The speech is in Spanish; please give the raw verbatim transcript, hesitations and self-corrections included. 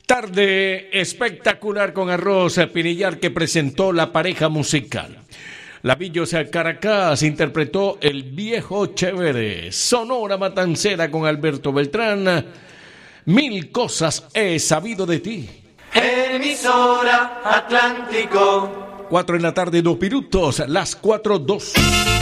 Tarde espectacular con Arroz Pinillar que presentó la pareja musical. Lavillos Caracas interpretó El Viejo Chévere. Sonora Matancera con Alberto Beltrán. Mil cosas he sabido de ti. Emisora Atlántico. Cuatro en la tarde, dos minutos, las cuatro, dos.